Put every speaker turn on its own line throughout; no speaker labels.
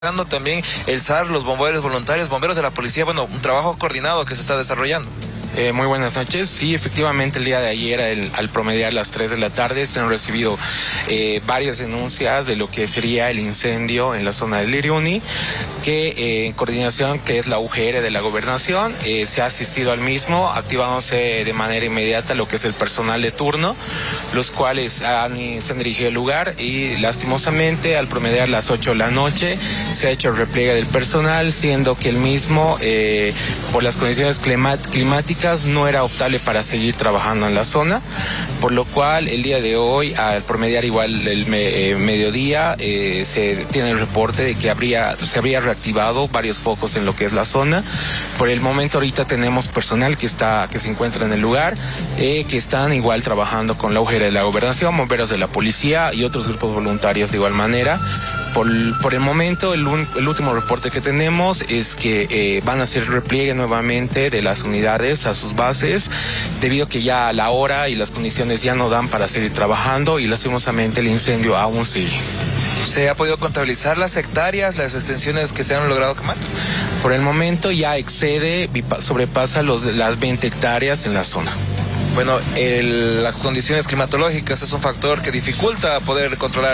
También el SAR, los bomberos voluntarios, bomberos de la policía, bueno, un trabajo coordinado que se está desarrollando.
Muy buenas noches. Sí, efectivamente, el día de ayer, al promediar las 3 de la tarde, se han recibido varias denuncias de lo que sería el incendio en la zona del Liriuni, que en coordinación, que es la UGR de la Gobernación, se ha asistido al mismo, activándose de manera inmediata lo que es el personal de turno, los cuales se han dirigido al lugar y lastimosamente, al promediar las 8 de la noche, se ha hecho el repliegue del personal, siendo que el mismo, por las condiciones climáticas, no era optable para seguir trabajando en la zona, por lo cual el día de hoy, al promediar igual el mediodía, se tiene el reporte de que se habría reactivado varios focos en lo que es la zona. Por el momento ahorita tenemos personal que se encuentra en el lugar, que están igual trabajando con la UGR de la Gobernación, bomberos de la policía y otros grupos voluntarios de igual manera. Por el momento, el último reporte que tenemos es que van a hacer repliegue nuevamente de las unidades a sus bases, debido a que ya la hora y las condiciones ya no dan para seguir trabajando y lastimosamente el incendio aún sigue.
¿Se ha podido contabilizar las hectáreas, las extensiones que se han logrado quemar?
Por el momento ya sobrepasa las 20 hectáreas en la zona.
Bueno, las condiciones climatológicas es un factor que dificulta poder controlar.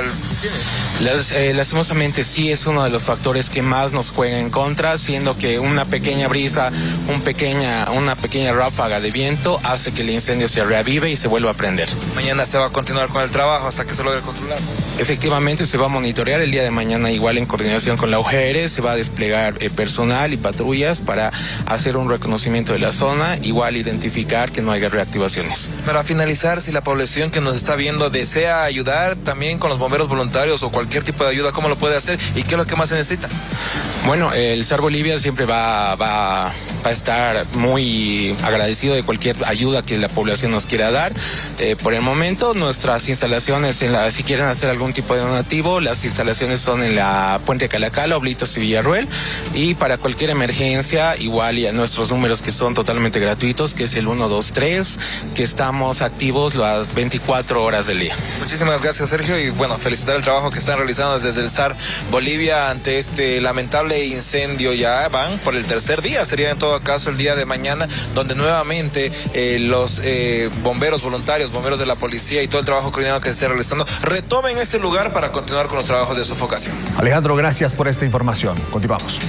Lastimosamente sí es uno de los factores que más nos juega en contra, siendo que una pequeña brisa, una pequeña ráfaga de viento hace que el incendio se reavive y se vuelva a prender.
Mañana se va a continuar con el trabajo hasta que se logre controlar.
Efectivamente se va a monitorear el día de mañana, igual en coordinación con la UGR, se va a desplegar personal y patrullas para hacer un reconocimiento de la zona, igual identificar que no haya reactivación.
Para finalizar, si la población que nos está viendo desea ayudar también con los bomberos voluntarios o cualquier tipo de ayuda, ¿cómo lo puede hacer y qué es lo que más se necesita?
Bueno, el SAR Bolivia siempre va a estar muy agradecido de cualquier ayuda que la población nos quiera dar. Por el momento, nuestras instalaciones, si quieren hacer algún tipo de donativo, las instalaciones son en la Puente Calacala, Oblitos y Villarruel, y para cualquier emergencia, igual y a nuestros números que son totalmente gratuitos, que es el 123, que estamos activos las 24 horas del día.
Muchísimas gracias, Sergio, y bueno, felicitar el trabajo que están realizando desde el SAR Bolivia ante este lamentable incendio. Ya van por el tercer día, sería en todo caso el día de mañana, donde nuevamente los bomberos voluntarios, bomberos de la policía y todo el trabajo coordinado que se esté realizando retomen este lugar para continuar con los trabajos de sofocación.
Alejandro, gracias por esta información. Continuamos.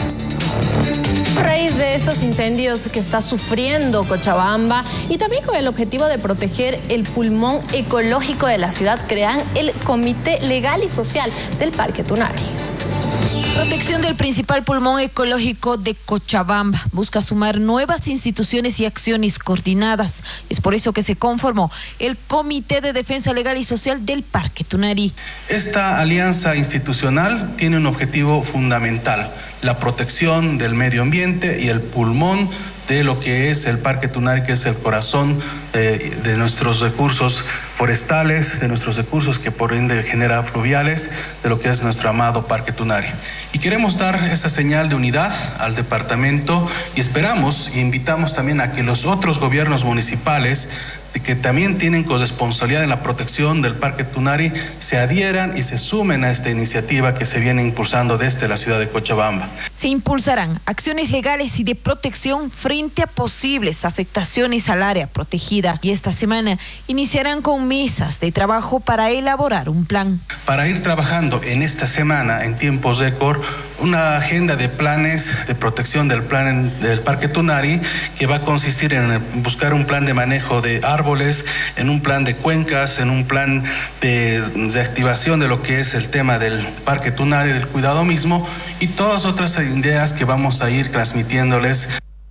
A raíz de estos incendios que está sufriendo Cochabamba y también con el objetivo de proteger el pulmón ecológico de la ciudad, crean el Comité Legal y Social del Parque Tunari.
Protección del principal pulmón ecológico de Cochabamba busca sumar nuevas instituciones y acciones coordinadas. Es por eso que se conformó el Comité de Defensa Legal y Social del Parque Tunari.
Esta alianza institucional tiene un objetivo fundamental: la protección del medio ambiente y el pulmón de lo que es el Parque Tunari, que es el corazón de nuestros recursos forestales, de nuestros recursos que por ende genera fluviales, de lo que es nuestro amado Parque Tunari. Y queremos dar esa señal de unidad al departamento y esperamos e invitamos también a que los otros gobiernos municipales que también tienen corresponsabilidad en la protección del Parque Tunari se adhieran y se sumen a esta iniciativa que se viene impulsando desde la ciudad de Cochabamba.
Se impulsarán acciones legales y de protección frente a posibles afectaciones al área protegida y esta semana iniciarán con mesas de trabajo para elaborar un plan.
Para ir trabajando en esta semana en tiempos récord una agenda de planes de protección del Parque Tunari, que va a consistir en buscar un plan de manejo de árboles, en un plan de cuencas, en un plan de reactivación de lo que es el tema del Parque Tunari, del cuidado mismo y todas otras ideas que vamos a ir transmitiéndoles.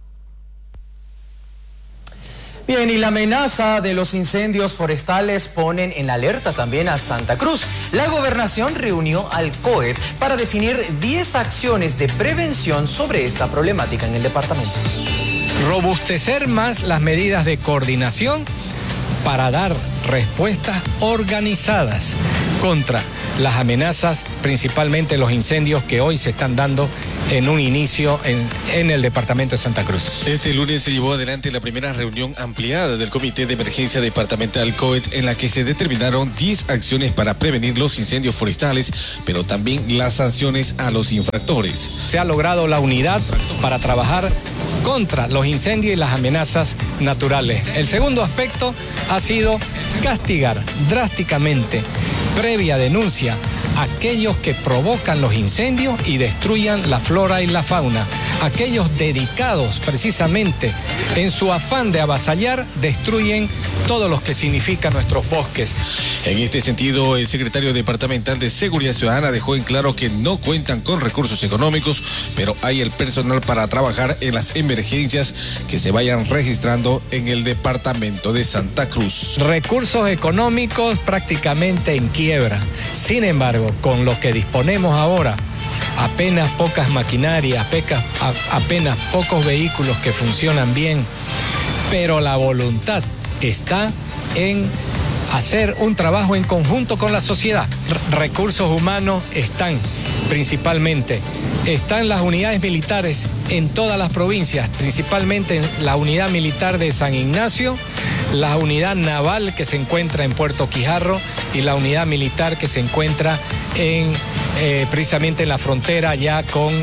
Bien, y la amenaza de los incendios forestales ponen en alerta también a Santa Cruz. La gobernación reunió al COEP para definir 10 acciones de prevención sobre esta problemática en el departamento.
Robustecer más las medidas de coordinación para dar respuestas organizadas contra las amenazas, principalmente los incendios que hoy se están dando en un inicio en el departamento de Santa Cruz.
Este lunes se llevó adelante la primera reunión ampliada del Comité de Emergencia Departamental COED, en la que se determinaron 10 acciones para prevenir los incendios forestales, pero también las sanciones a los infractores.
Se ha logrado la unidad para trabajar contra los incendios y las amenazas naturales. El segundo aspecto ha sido castigar drásticamente, previa denuncia, aquellos que provocan los incendios y destruyan la flora y la fauna. Aquellos dedicados precisamente en su afán de avasallar, destruyen todo lo que significa nuestros bosques.
En este sentido, el secretario departamental de Seguridad Ciudadana dejó en claro que no cuentan con recursos económicos, pero hay el personal para trabajar en las emergencias que se vayan registrando en el departamento de Santa Cruz.
Recursos económicos prácticamente en quiebra. Sin embargo, con lo que disponemos ahora, apenas pocas maquinarias, apenas pocos vehículos que funcionan bien, pero la voluntad está en hacer un trabajo en conjunto con la sociedad. Recursos humanos están principalmente. Están las unidades militares en todas las provincias, principalmente en la unidad militar de San Ignacio, la unidad naval que se encuentra en Puerto Quijarro y la unidad militar que se encuentra precisamente en la frontera ya con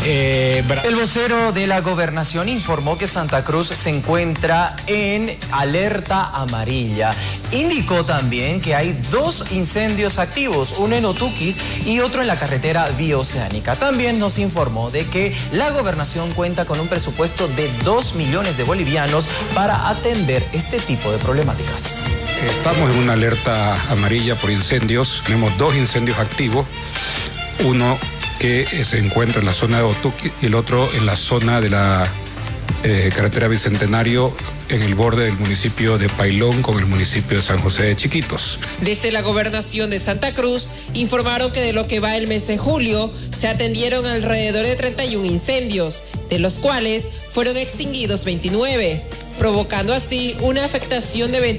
El vocero de la gobernación informó que Santa Cruz se encuentra en alerta amarilla. Indicó también que hay 2 incendios activos, uno en Otuquis y otro en la carretera bioceánica. También nos informó de que la gobernación cuenta con un presupuesto de 2 millones de bolivianos para atender este tipo de problemáticas.
Estamos en una alerta amarilla por incendios. Tenemos 2 incendios activos, uno que se encuentra en la zona de Otuqui y el otro en la zona de la carretera Bicentenario, en el borde del municipio de Pailón con el municipio de San José de Chiquitos.
Desde la gobernación de Santa Cruz informaron que de lo que va el mes de julio se atendieron alrededor de 31 incendios, de los cuales fueron extinguidos 29, provocando así una afectación de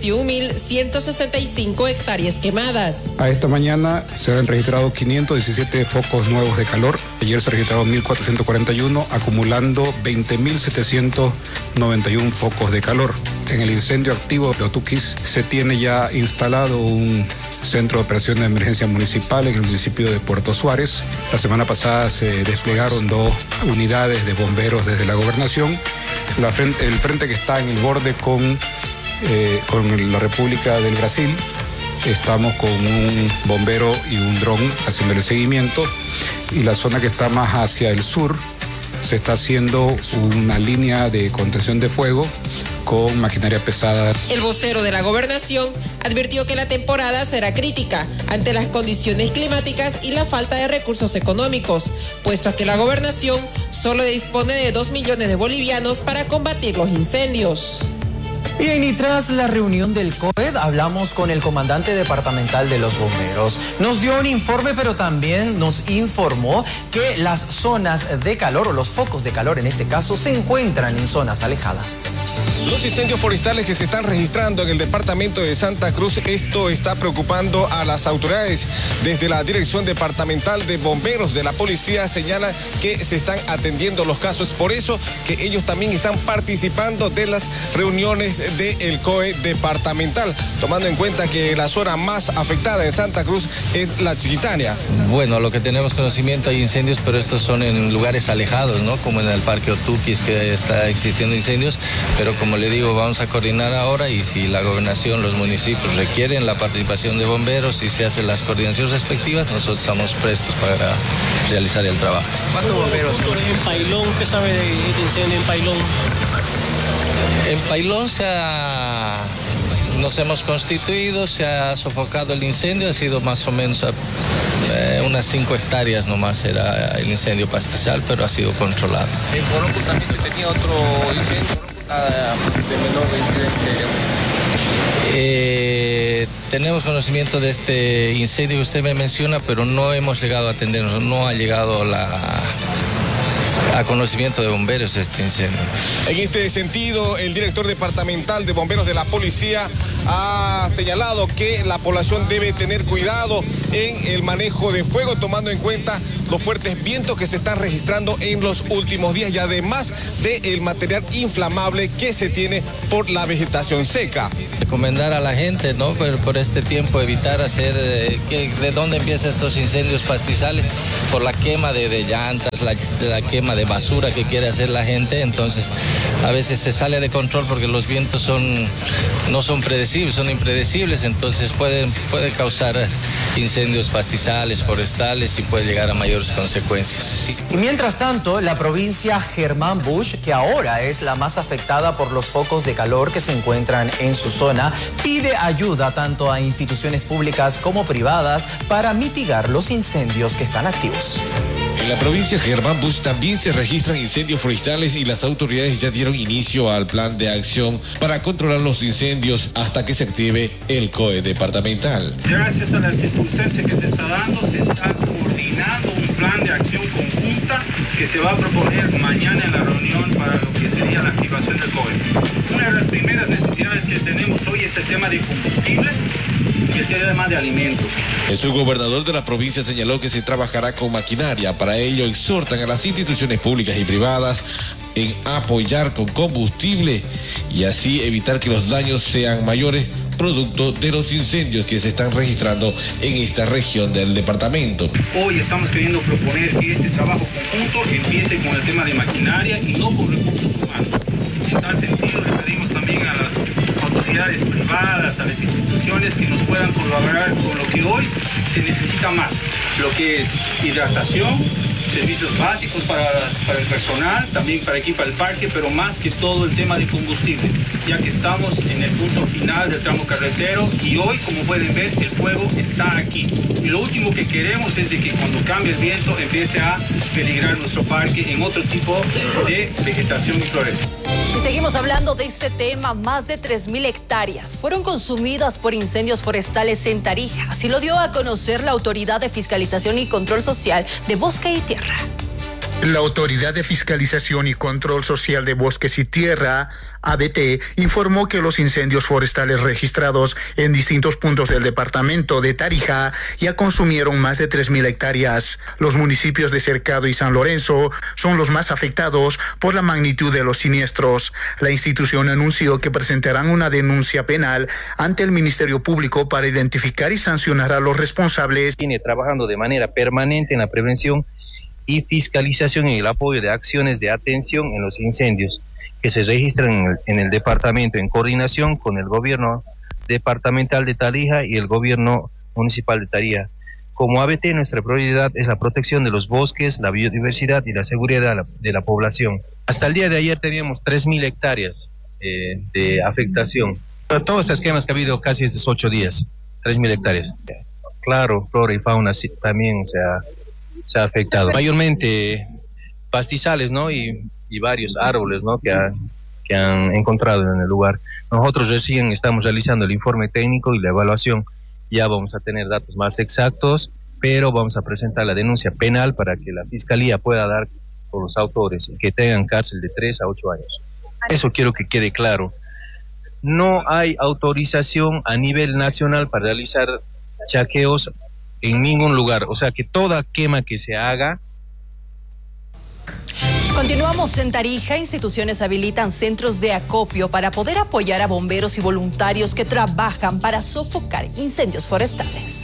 21.165 hectáreas quemadas.
A esta mañana se han registrado 517 focos nuevos de calor. Ayer se registraron 1.441, acumulando 20.791 focos de calor. En el incendio activo de Otuquis se tiene ya instalado un centro de operaciones de emergencia municipal en el municipio de Puerto Suárez. La semana pasada se desplegaron 2 unidades de bomberos desde la gobernación. El frente que está en el borde con la República del Brasil, estamos con un bombero y un dron haciendo el seguimiento, y la zona que está más hacia el sur se está haciendo una línea de contención de fuego con maquinaria pesada.
El vocero de la gobernación advirtió que la temporada será crítica ante las condiciones climáticas y la falta de recursos económicos, puesto a que la gobernación solo dispone de 2 millones de bolivianos para combatir los incendios.
Bien, y tras la reunión del COED hablamos con el comandante departamental de los bomberos. Nos dio un informe, pero también nos informó que las zonas de calor, o los focos de calor en este caso, se encuentran en zonas alejadas.
Los incendios forestales que se están registrando en el departamento de Santa Cruz, esto está preocupando a las autoridades. Desde la Dirección Departamental de Bomberos de la Policía señala que se están atendiendo los casos, por eso que ellos también están participando de las reuniones del COE departamental, tomando en cuenta que la zona más afectada en Santa Cruz es la Chiquitania.
Bueno, lo que tenemos conocimiento, hay incendios, pero estos son en lugares alejados, ¿no? Como en el Parque Otuquis, que está existiendo incendios, pero como le digo, vamos a coordinar ahora, y si la gobernación, los municipios requieren la participación de bomberos y se hacen las coordinaciones respectivas, nosotros estamos prestos para realizar el trabajo.
¿Cuántos bomberos? En Pailón, ¿qué sabe de incendio en Pailón?
En Pailón nos hemos constituido, se ha sofocado el incendio, ha sido más o menos unas 5 hectáreas nomás era el incendio pastizal, pero ha sido controlado.
En Poronco también se tenía otro incendio, de menor incidencia.
Tenemos conocimiento de este incendio que usted me menciona, pero no hemos llegado a atendernos, no ha llegado a conocimiento de bomberos este incendio.
En este sentido, el director departamental de bomberos de la policía ha señalado que la población debe tener cuidado en el manejo de fuego, tomando en cuenta los fuertes vientos que se están registrando en los últimos días y además del material inflamable que se tiene por la vegetación seca.
Recomendar a la gente, ¿no? Por este tiempo evitar hacer, ¿de dónde empiezan estos incendios pastizales? Por la quema de llantas, la quema de basura que quiere hacer la gente, entonces a veces se sale de control porque los vientos no son predecibles, son impredecibles, entonces puede causar incendios pastizales, forestales y puede llegar a mayores consecuencias. Sí.
Y mientras tanto, la provincia Germán Busch, que ahora es la más afectada por los focos de calor que se encuentran en su zona, pide ayuda tanto a instituciones públicas como privadas para mitigar los incendios que están activos.
En la provincia Germán Busch también se registran incendios forestales y las autoridades ya dieron inicio al plan de acción para controlar los incendios hasta que se active el COE departamental.
Gracias a la circunstancia que se está dando, se está coordinando un plan de acción conjunta que se va a proponer mañana en la reunión para lo que sería la activación del COE. Una de las primeras necesidades que tenemos hoy es el tema de combustible y el tema de alimentos.
El subgobernador de la provincia señaló que se trabajará con maquinaria. Para ello exhortan a las instituciones públicas y privadas en apoyar con combustible y así evitar que los daños sean mayores producto de los incendios que se están registrando en esta región del departamento.
Hoy estamos queriendo proponer que este trabajo conjunto empiece con el tema de maquinaria y no con recursos humanos. En tal sentido le pedimos también a las autoridades privadas, a las instituciones que nos puedan colaborar con lo que hoy se necesita más, lo que es hidratación, servicios básicos para el personal, también para equipar el parque, pero más que todo el tema de combustible, ya que estamos en el punto final del tramo carretero y hoy, como pueden ver, el fuego está aquí. Y lo último que queremos es de que cuando cambie el viento empiece a peligrar nuestro parque en otro tipo de vegetación y flores.
Y seguimos hablando de este tema. Más de 3.000 hectáreas fueron consumidas por incendios forestales en Tarija. Así lo dio a conocer la Autoridad de Fiscalización y Control Social de Bosque y Tierra.
La Autoridad de Fiscalización y Control Social de Bosques y Tierra, ABT, informó que los incendios forestales registrados en distintos puntos del departamento de Tarija ya consumieron más de 3.000 hectáreas. Los municipios de Cercado y San Lorenzo son los más afectados por la magnitud de los siniestros. La institución anunció que presentarán una denuncia penal ante el Ministerio Público para identificar y sancionar a los responsables.
Viene trabajando de manera permanente en la prevención y fiscalización y el apoyo de acciones de atención en los incendios que se registran en el departamento en coordinación con el gobierno departamental de Tarija y el gobierno municipal de Tarija. Como ABT, nuestra prioridad es la protección de los bosques, la biodiversidad y la seguridad de la población. Hasta el día de ayer teníamos 3.000 hectáreas de afectación. Todos estos esquemas que ha habido casi estos 8 días, 3.000 hectáreas. Claro, flora y fauna sí, también se ha afectado. Mayormente pastizales, ¿no? Y varios árboles, ¿no? que han encontrado en el lugar. Nosotros recién estamos realizando el informe técnico y la evaluación. Ya vamos a tener datos más exactos, pero vamos a presentar la denuncia penal para que la Fiscalía pueda dar con los autores y que tengan cárcel de 3 a 8 años. Eso quiero que quede claro. No hay autorización a nivel nacional para realizar chaqueos en ningún lugar, o sea que toda quema que se haga.
Continuamos en Tarija. Instituciones habilitan centros de acopio para poder apoyar a bomberos y voluntarios que trabajan para sofocar incendios forestales.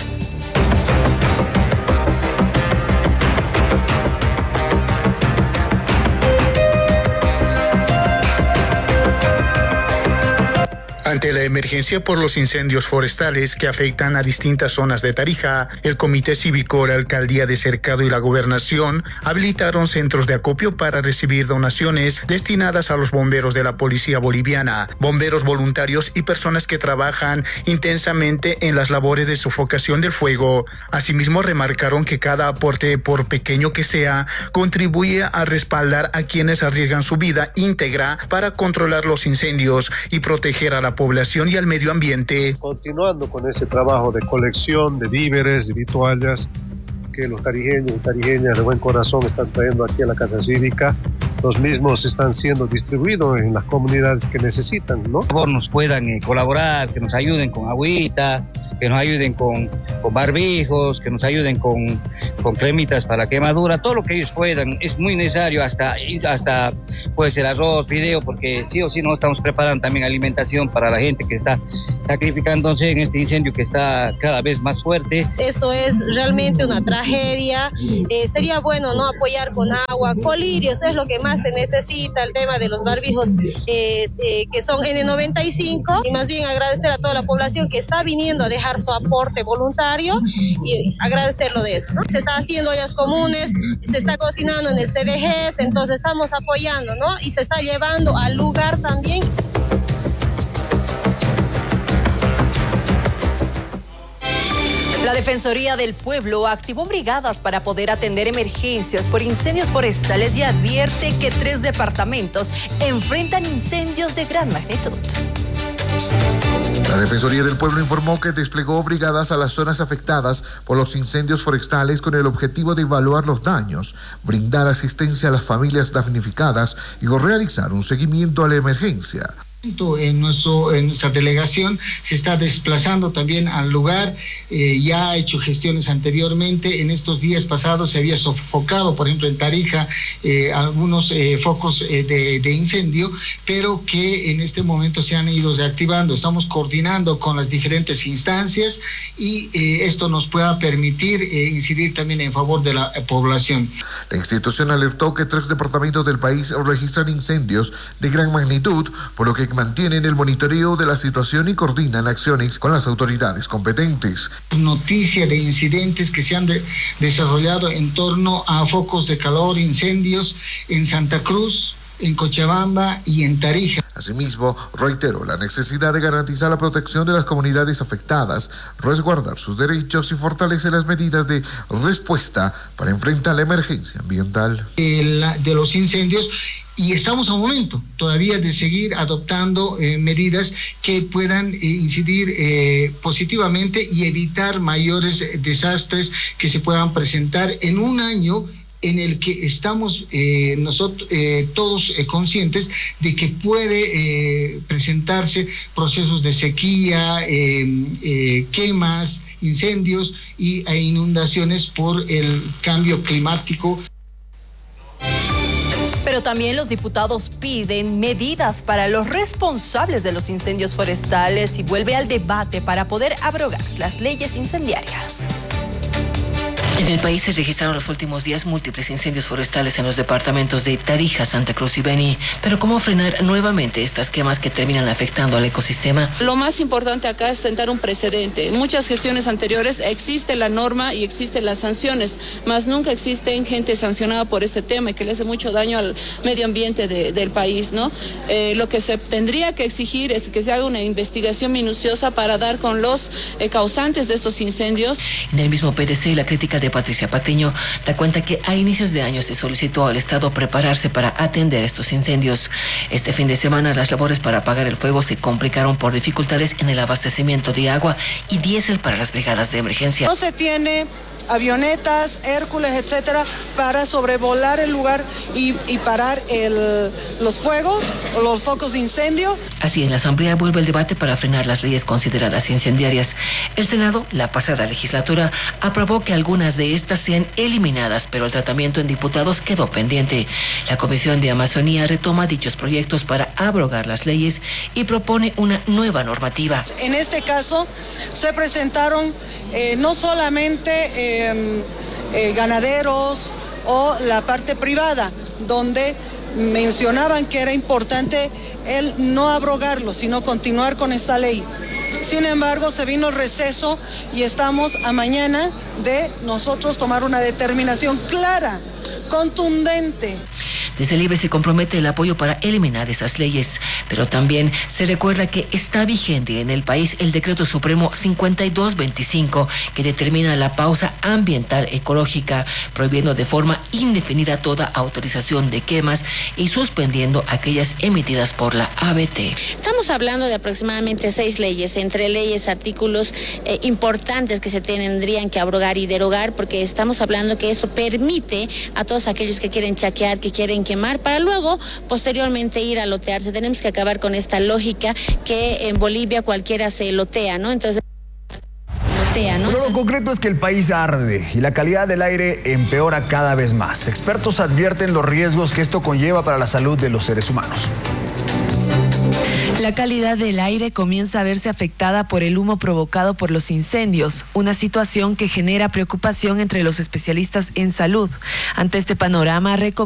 Ante la emergencia por los incendios forestales que afectan a distintas zonas de Tarija, el Comité Cívico, la Alcaldía de Cercado y la Gobernación habilitaron centros de acopio para recibir donaciones destinadas a los bomberos de la Policía Boliviana, bomberos voluntarios y personas que trabajan intensamente en las labores de sofocación del fuego. Asimismo, remarcaron que cada aporte, por pequeño que sea, contribuye a respaldar a quienes arriesgan su vida íntegra para controlar los incendios y proteger a la población y al medio ambiente.
Continuando con ese trabajo de colección de víveres y vituallas que los tarijeños y tarijeñas de buen corazón están trayendo aquí a la Casa Cívica, los mismos están siendo distribuidos en las comunidades que necesitan, ¿no?
Por favor, nos puedan colaborar, que nos ayuden con agüita, que nos ayuden con barbijos, que nos ayuden con cremitas para quemadura, todo lo que ellos puedan. Es muy necesario, hasta puede ser arroz, fideo, porque sí o sí no estamos preparando también alimentación para la gente que está sacrificándose en este incendio que está cada vez más fuerte.
Eso es realmente una tragedia. Sería bueno no apoyar con agua, colirios es lo que más se necesita, el tema de los barbijos que son N95, y más bien agradecer a toda la población que está viniendo a dejar su aporte voluntario y agradecerlo de eso, ¿no? Se está haciendo ollas comunes, se está cocinando en el CDGs, entonces estamos apoyando, ¿no? Y se está llevando al lugar también.
La Defensoría del Pueblo activó brigadas para poder atender emergencias por incendios forestales y advierte que 3 departamentos enfrentan incendios de gran magnitud.
La Defensoría del Pueblo informó que desplegó brigadas a las zonas afectadas por los incendios forestales con el objetivo de evaluar los daños, brindar asistencia a las familias damnificadas y realizar un seguimiento a la emergencia.
En nuestra delegación se está desplazando también al lugar, ya ha hecho gestiones anteriormente. En estos días pasados se había sofocado, por ejemplo en Tarija, algunos focos de incendio, pero que en este momento se han ido reactivando. Estamos coordinando con las diferentes instancias y esto nos pueda permitir incidir también en favor de la población.
La institución alertó que 3 departamentos del país registran incendios de gran magnitud, por lo que mantienen el monitoreo de la situación y coordinan acciones con las autoridades competentes.
Noticia de incidentes que se han desarrollado en torno a focos de calor, incendios en Santa Cruz, en Cochabamba y en Tarija.
Asimismo, reiteró la necesidad de garantizar la protección de las comunidades afectadas, resguardar sus derechos y fortalecer las medidas de respuesta para enfrentar la emergencia ambiental.
De los incendios. Y estamos a momento todavía de seguir adoptando medidas que puedan incidir positivamente y evitar mayores desastres que se puedan presentar en un año en el que estamos nosotros todos conscientes de que puede presentarse procesos de sequía, quemas, incendios e inundaciones por el cambio climático.
Pero también los diputados piden medidas para los responsables de los incendios forestales y vuelve al debate para poder abrogar las leyes incendiarias.
En el país se registraron los últimos días múltiples incendios forestales en los departamentos de Tarija, Santa Cruz y Beni. Pero ¿cómo frenar nuevamente estas quemas que terminan afectando al ecosistema?
Lo más importante acá es sentar un precedente. En muchas gestiones anteriores existe la norma y existen las sanciones, mas nunca existen gente sancionada por este tema y que le hace mucho daño al medio ambiente del país, ¿no? Lo que se tendría que exigir es que se haga una investigación minuciosa para dar con los causantes de estos incendios.
En el mismo PDC, la crítica de Patricia Patiño da cuenta que a inicios de año se solicitó al Estado prepararse para atender estos incendios. Este fin de semana las labores para apagar el fuego se complicaron por dificultades en el abastecimiento de agua y diésel para las brigadas de emergencia.
No se tiene avionetas, Hércules, etcétera, para sobrevolar el lugar y parar los fuegos o los focos de incendio.
Así, en la Asamblea vuelve el debate para frenar las leyes consideradas incendiarias. El Senado, la pasada legislatura, aprobó que algunas de estas sean eliminadas, pero el tratamiento en diputados quedó pendiente. La Comisión de Amazonía retoma dichos proyectos para abrogar las leyes y propone una nueva normativa.
En este caso, se presentaron no solamente ganaderos o la parte privada, donde mencionaban que era importante el no abrogarlo, sino continuar con esta ley. Sin embargo, se vino el receso y estamos a mañana de nosotros tomar una determinación clara, contundente.
Desde Libre se compromete el apoyo para eliminar esas leyes, pero también se recuerda que está vigente en el país el Decreto Supremo 5225 que determina la pausa ambiental ecológica, prohibiendo de forma indefinida toda autorización de quemas y suspendiendo aquellas emitidas por la ABT.
Estamos hablando de aproximadamente 6 leyes, entre leyes, artículos importantes que se tendrían que abrogar y derogar, porque estamos hablando que esto permite a todos aquellos que quieren chaquear, que quieren quemar, para luego posteriormente ir a lotearse. Tenemos que acabar con esta lógica que en Bolivia cualquiera se lotea, ¿no? Entonces sea, ¿no?
Pero lo concreto es que el país arde y la calidad del aire empeora cada vez más. Expertos advierten los riesgos que esto conlleva para la salud de los seres humanos.
La calidad del aire comienza a verse afectada por el humo provocado por los incendios, una situación que genera preocupación entre los especialistas en salud. Ante este panorama,